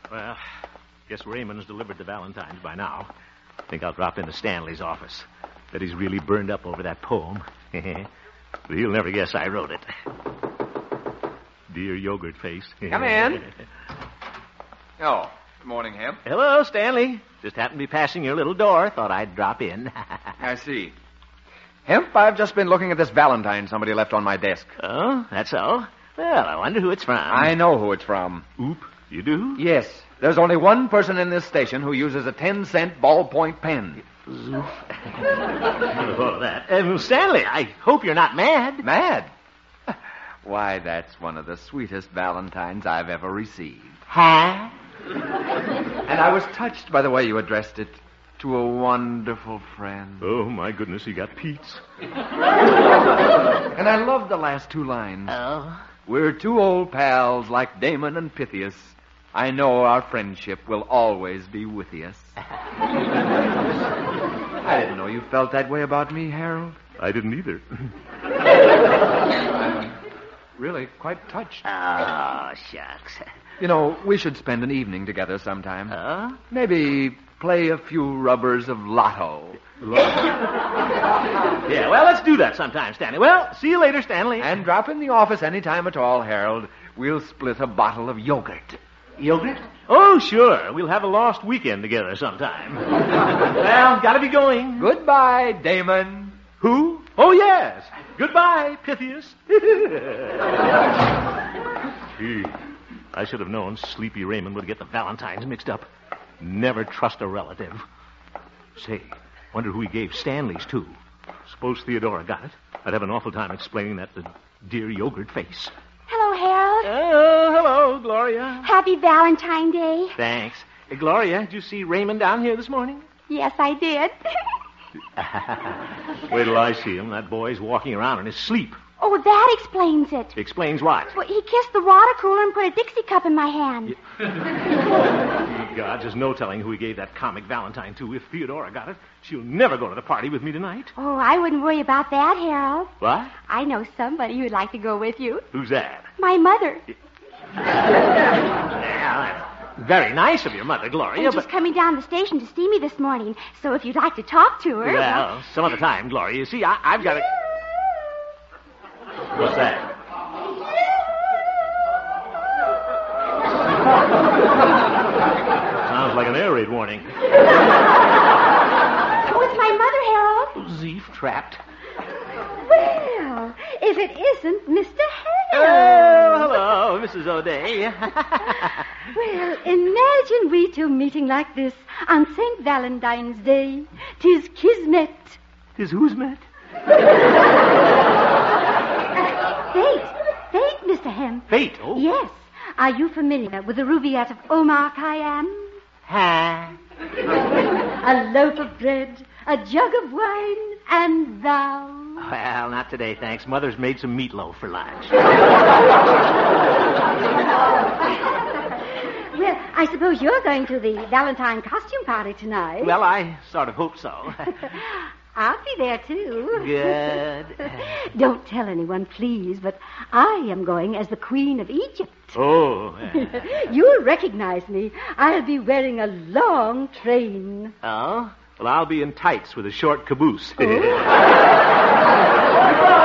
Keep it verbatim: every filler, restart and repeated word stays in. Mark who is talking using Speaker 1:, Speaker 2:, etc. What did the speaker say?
Speaker 1: Well, guess Raymond's delivered the Valentines by now. Think I'll drop into Stanley's office. Bet he's really burned up over that poem. But he'll never guess I wrote it. Dear Yogurt Face.
Speaker 2: Come in. Oh, good morning, Hemp.
Speaker 1: Hello, Stanley. Just happened to be passing your little door. Thought I'd drop in.
Speaker 2: I see. Hemp, I've just been looking at this Valentine somebody left on my desk.
Speaker 1: Oh, that's so? Well, I wonder who it's from.
Speaker 2: I know who it's from.
Speaker 1: Oop, you do?
Speaker 2: Yes. There's only one person in this station who uses a ten-cent ballpoint pen.
Speaker 1: Oh, that. Um, Stanley, I hope you're not mad.
Speaker 2: Mad? Why, that's one of the sweetest Valentines I've ever received.
Speaker 1: Huh?
Speaker 2: And I was touched by the way you addressed it. To a wonderful friend.
Speaker 1: Oh, my goodness, he got Pete's.
Speaker 2: And I love the last two lines.
Speaker 1: Oh?
Speaker 2: We're two old pals like Damon and Pythias. I know our friendship will always be with us. I didn't know you felt that way about me, Harold.
Speaker 1: I didn't either.
Speaker 2: I'm really quite touched.
Speaker 1: Oh, shucks.
Speaker 2: You know, we should spend an evening together sometime.
Speaker 1: Huh?
Speaker 2: Maybe play a few rubbers of Lotto.
Speaker 1: Yeah, well, let's do that sometime, Stanley. Well, see you later, Stanley.
Speaker 2: And drop in the office any time at all, Harold. We'll split a bottle of yogurt.
Speaker 1: Yogurt? Oh, sure. We'll have a lost weekend together sometime. Well, gotta be going.
Speaker 2: Goodbye, Damon.
Speaker 1: Who? Oh, yes. Goodbye, Pythias. Gee, I should have known Sleepy Raymond would get the Valentines mixed up. Never trust a relative. Say, wonder who he gave Stanley's to. Suppose Theodora got it. I'd have an awful time explaining that to dear Yogurt Face.
Speaker 3: Hello, Harold.
Speaker 1: Oh, hello, Gloria.
Speaker 3: Happy Valentine's Day.
Speaker 1: Thanks. Hey, Gloria, did you see Raymond down here this morning?
Speaker 3: Yes, I did.
Speaker 1: Wait till I see him. That boy's walking around in his sleep.
Speaker 3: Oh, that explains it.
Speaker 1: Explains what?
Speaker 3: Well, he kissed the water cooler and put a Dixie cup in my hand.
Speaker 1: Yeah. God, there's no telling who he gave that comic Valentine to. If Theodora got it, she'll never go to the party with me tonight.
Speaker 3: Oh, I wouldn't worry about that, Harold.
Speaker 1: What?
Speaker 3: I know somebody who'd like to go with you.
Speaker 1: Who's that?
Speaker 3: My mother.
Speaker 1: Yeah, that's very nice of your mother, Gloria,
Speaker 3: And
Speaker 1: but...
Speaker 3: she's coming down the station to see me this morning. So if you'd like to talk to her...
Speaker 1: Well, some other time, Gloria. You see, I, I've got to... What's that? Sounds like an air raid warning.
Speaker 3: Oh, it's my mother, Harold.
Speaker 1: Zeef trapped.
Speaker 3: Well, if it isn't Mister
Speaker 1: Oh,
Speaker 3: Harold.
Speaker 1: hello, Missus O'Day.
Speaker 3: Well, imagine we two meeting like this on Saint Valentine's Day. 'Tis kismet.
Speaker 1: Is who's met?
Speaker 3: Fate. Fate, Mister Hemp.
Speaker 1: Fate, oh.
Speaker 3: Yes. Are you familiar with the Rubaiyat of Omar Khayyam?
Speaker 1: Ha.
Speaker 3: A loaf of bread, a jug of wine, and thou.
Speaker 1: Well, not today, thanks. Mother's made some meatloaf for lunch.
Speaker 3: Well, I suppose you're going to the Valentine costume party tonight.
Speaker 1: Well, I sort of hope so.
Speaker 3: I'll be there, too.
Speaker 1: Good.
Speaker 3: Don't tell anyone, please, but I am going as the Queen of Egypt.
Speaker 1: Oh.
Speaker 3: You'll recognize me. I'll be wearing a long train.
Speaker 1: Oh? Well, I'll be in tights with a short caboose.
Speaker 3: Oh.